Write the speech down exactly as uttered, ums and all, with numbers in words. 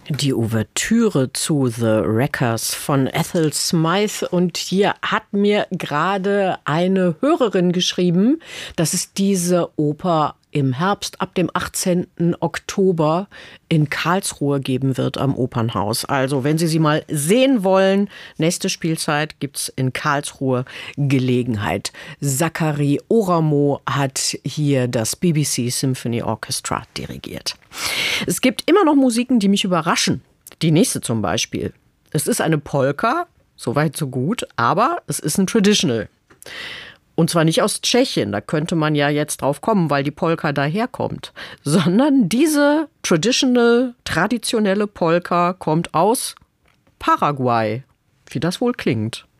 Die Ouvertüre zu The Wreckers von Ethel Smyth. Und hier hat mir gerade eine Hörerin geschrieben, dass es diese Oper im Herbst ab dem achtzehnten Oktober in Karlsruhe geben wird am Opernhaus. Also wenn Sie sie mal sehen wollen, nächste Spielzeit gibt's in Karlsruhe Gelegenheit. Zachary Oramo hat hier das B B C Symphony Orchestra dirigiert. Es gibt immer noch Musiken, die mich überraschen. Die nächste zum Beispiel. Es ist eine Polka, soweit so gut, aber es ist ein Traditional. Und zwar nicht aus Tschechien, da könnte man ja jetzt drauf kommen, weil die Polka daherkommt. Sondern diese Traditional, traditionelle Polka kommt aus Paraguay. Wie das wohl klingt.